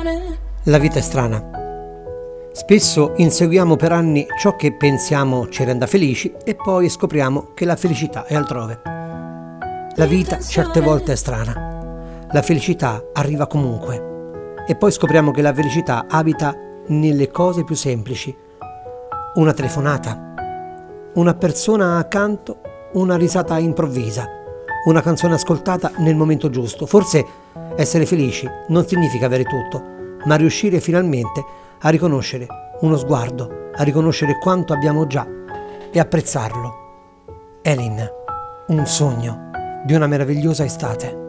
La vita è strana. Spesso inseguiamo per anni ciò che pensiamo ci renda felici e poi scopriamo che la felicità è altrove. La vita certe volte è strana. La felicità arriva comunque e poi scopriamo che la felicità abita nelle cose più semplici. Una telefonata, una persona accanto, una risata improvvisa, una canzone ascoltata nel momento giusto. Forse essere felici non significa avere tutto, ma riuscire finalmente a riconoscere uno sguardo, a riconoscere quanto abbiamo già e apprezzarlo. Elin, un sogno di una meravigliosa estate.